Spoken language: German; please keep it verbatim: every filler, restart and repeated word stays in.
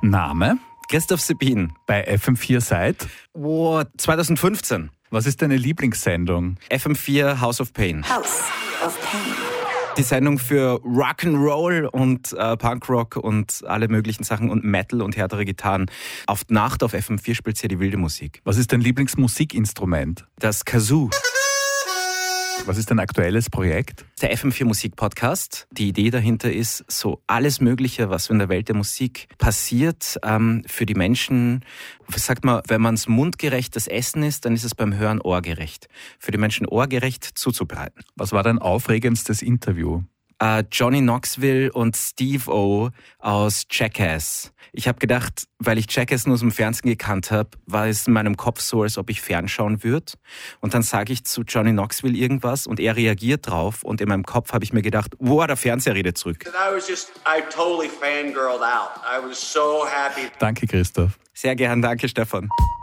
Name? Christoph Sebin. Bei F M vier seit? Oh, zwanzig fünfzehn. Was ist deine Lieblingssendung? F M vier House of Pain. House of Pain. Die Sendung für Rock'n'Roll und äh, Punkrock und alle möglichen Sachen und Metal und härtere Gitarren. Auf Nacht auf F M vier spielt sie die wilde Musik. Was ist dein Lieblingsmusikinstrument? Das Kazoo. Was ist dein aktuelles Projekt? Der F M vier Musik Podcast. Die Idee dahinter ist, so alles Mögliche, was in der Welt der Musik passiert, ähm, für die Menschen. Was sagt man, wenn man es mundgerecht das Essen ist, dann ist es beim Hören ohrgerecht. Für die Menschen ohrgerecht zuzubereiten. Was war dein aufregendstes Interview? Uh, Johnny Knoxville und Steve-O aus Jackass. Ich habe gedacht, weil ich Jackass nur aus dem Fernsehen gekannt habe, war es in meinem Kopf so, als ob ich fernschauen würde. Und dann sage ich zu Johnny Knoxville irgendwas und er reagiert drauf. Und in meinem Kopf habe ich mir gedacht, wow, der Fernseher redet zurück. I was just, I totally fangirled out. I was so happy. Danke, Christoph. Sehr gern, danke, Stefan.